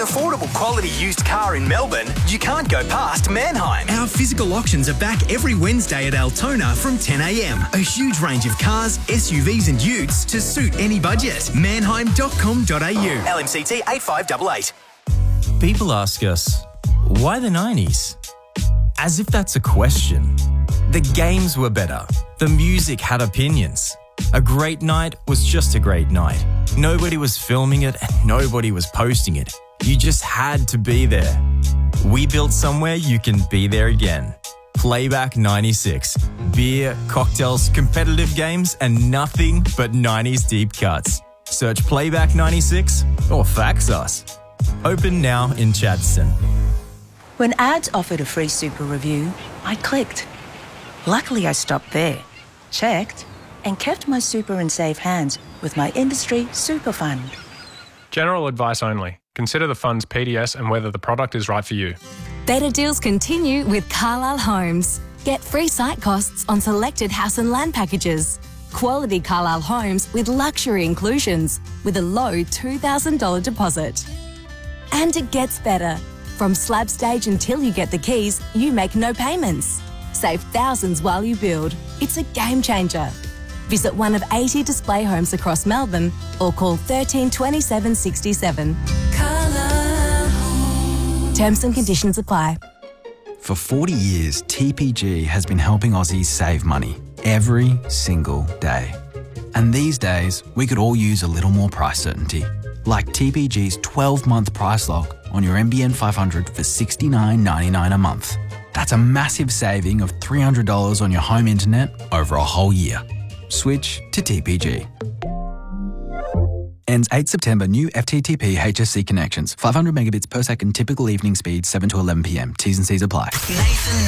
affordable quality used car in Melbourne, you can't go past Mannheim. Our physical auctions are back every Wednesday at Altona from 10 a.m. A huge range of cars, SUVs and utes to suit any budget. Mannheim.com.au. LMCT 8588. People ask us, why the 90s? As if that's a question. The games were better. The music had opinions. A great night was just a great night. Nobody was filming it and nobody was posting it. You just had to be there. We built somewhere you can be there again. Playback 96. Beer, cocktails, competitive games, and nothing but 90s deep cuts. Search Playback 96 or fax us. Open now in Chadstone. When ads offered a free super review, I clicked. Luckily, I stopped there, checked, and kept my super in safe hands with my industry super fund. General advice only. Consider the fund's PDS and whether the product is right for you. Better deals continue with Carlisle Homes. Get free site costs on selected house and land packages. Quality Carlisle homes with luxury inclusions with a low $2,000 deposit. And it gets better. From slab stage until you get the keys, you make no payments. Save thousands while you build. It's a game changer. Visit one of 80 display homes across Melbourne or call 13 27 67. Terms and conditions apply. For 40 years, TPG has been helping Aussies save money every single day. And these days, we could all use a little more price certainty. Like TPG's 12-month price lock on your NBN 500 for $69.99 a month. That's a massive saving of $300 on your home internet over a whole year. Switch to TPG. Ends 8 September. New FTTP HSC connections. 500 megabits per second. Typical evening speed 7 to 11 p.m. T's and C's apply.